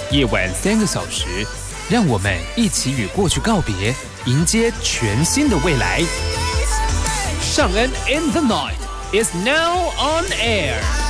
夜晚3个小时，让我们一起与过去告别，迎接全新的未来。尚恩 in the night is now on air.